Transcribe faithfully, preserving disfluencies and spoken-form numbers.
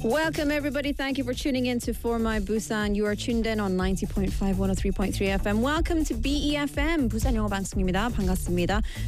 Welcome everybody. Thank you for tuning in to For My Busan. You are tuned in on ninety point five, one oh three point three F M. Welcome to B E F M. 부산 영어 방송입니다. 반갑습니다.